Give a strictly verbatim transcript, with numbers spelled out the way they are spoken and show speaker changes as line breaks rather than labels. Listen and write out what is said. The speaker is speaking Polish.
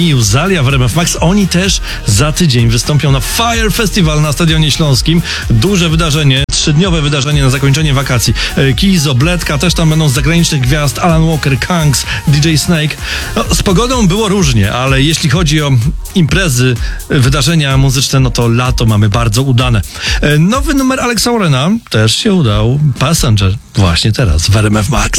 i Uzalia w R M F Max. Oni też za tydzień wystąpią na Fire Festival na Stadionie Śląskim. Duże wydarzenie, trzydniowe wydarzenie na zakończenie wakacji. Kizo, Bledka, też tam będą z zagranicznych gwiazd, Alan Walker, Kangs, D J Snake. No, z pogodą było różnie, ale jeśli chodzi o imprezy, wydarzenia muzyczne, no to lato mamy bardzo udane. Nowy numer Alexa Warrena też się udał. Passenger właśnie teraz w R M F Max.